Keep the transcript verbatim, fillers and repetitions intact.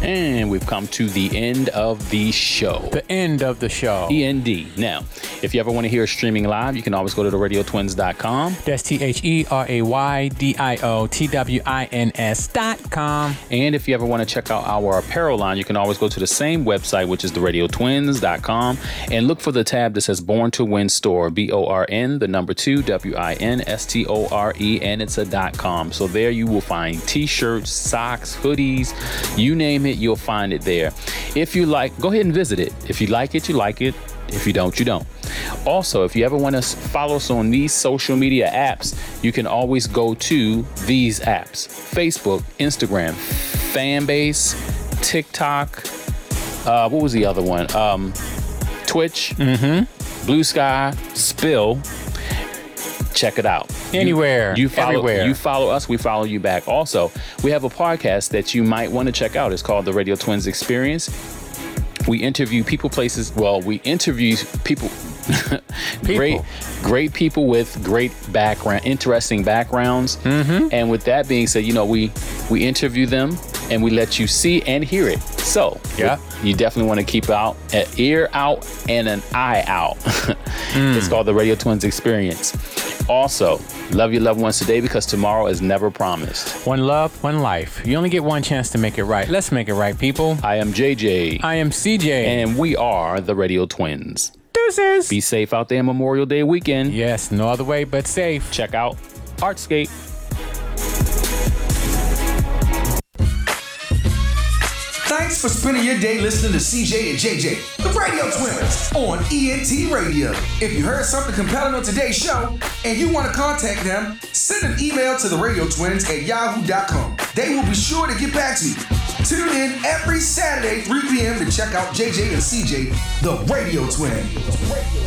And we've come to the end of the show. The end of the show. E N D. Now, if you ever want to hear us streaming live, you can always go to the radio twins dot com. That's T H E R A Y D I O T W I N S dot com. And if you ever want to check out our apparel line, you can always go to the same website, which is the radio twins dot com, and look for the tab that says Born to Win Store, B O R N, the number two, W I N S T O R E, and it's a dot com. So there you will find t-shirts, socks, hoodies, you name it, you'll find it there. If you like, go ahead and visit it. If you like it, you like it. If you don't, you don't. Also, if you ever want to follow us on these social media apps, you can always go to these apps: Facebook, Instagram, Fanbase, TikTok. Uh, what was the other one? Um, Twitch, mm-hmm. Blue Sky, Spill. Check it out. Anywhere, you, you follow, everywhere. You follow us, we follow you back. Also, we have a podcast that you might want to check out. It's called The Radio Twins Experience. We interview people, places. Well, we interview people, people. great, great people with great background, interesting backgrounds. Mm-hmm. And with that being said, you know, we we interview them and we let you see and hear it. So, yeah, you definitely want to keep out an ear out and an eye out. mm. It's called The Radio Twins Experience. Also, love your loved ones today, because tomorrow is never promised. One love, one life. You only get one chance to make it right. Let's make it right, people. I am J J. I am C J. And we are the Radio Twins. Deuces. Be safe out there Memorial Day weekend. Yes, no other way but safe. Check out Artscape. Thanks for spending your day listening to C J and J J, the Radio Twins, on E N T Radio. If you heard something compelling on today's show and you want to contact them, send an email to the Radio Twins at yahoo dot com. They will be sure to get back to you. Tune in every Saturday, three p.m. to check out J J and C J, the Radio Twins.